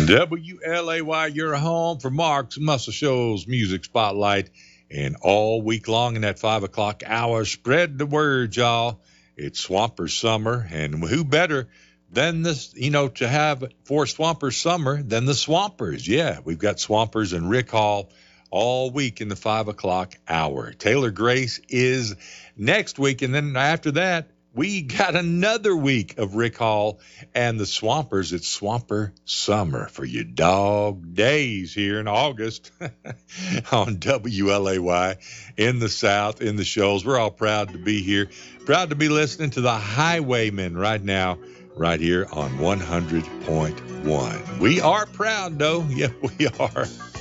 WLAY, your home for Mark's Muscle Shoals Music Spotlight. And all week long in that 5 o'clock hour, spread the word, y'all. It's Swamper Summer. And who better than this, to have for Swamper Summer than the Swampers? Yeah, we've got Swampers and Rick Hall all week in the 5 o'clock hour. Taylor Grace is next week. And then after that, we got another week of Rick Hall and the Swampers. It's Swamper Summer for your dog days here in August on WLAY in the South, in the Shoals. We're all proud to be here, proud to be listening to the Highwaymen right now, right here on 100.1. We are proud, though. Yeah, we are.